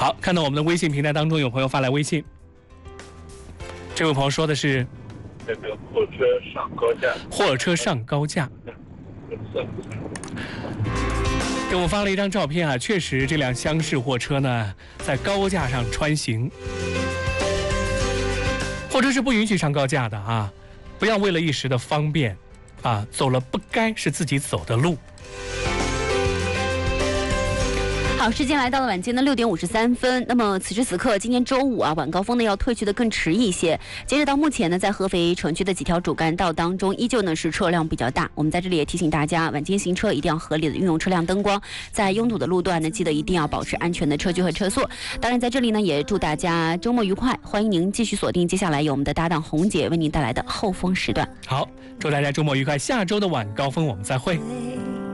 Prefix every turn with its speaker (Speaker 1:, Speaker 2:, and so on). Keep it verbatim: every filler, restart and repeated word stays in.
Speaker 1: 好，看到我们的微信平台当中有朋友发来微信，这位朋友说的是
Speaker 2: 那个货车上高架，
Speaker 1: 货车上高架，给我们发了一张照片啊，确实这辆厢式货车呢在高架上穿行，货车是不允许上高架的啊，不要为了一时的方便啊，走了不该是自己走的路。
Speaker 3: 好，时间来到了晚间的六点五十三分。那么此时此刻，今天周五啊，晚高峰呢要退去的更迟一些。截止到目前呢，在合肥城区的几条主干道当中，依旧呢是车辆比较大。我们在这里也提醒大家，晚间行车一定要合理的运用车辆灯光，在拥堵的路段呢，记得一定要保持安全的车距和车速。当然，在这里呢，也祝大家周末愉快。欢迎您继续锁定接下来由我们的搭档红姐为您带来的后风时段。
Speaker 1: 好，祝大家周末愉快，下周的晚高峰我们再会。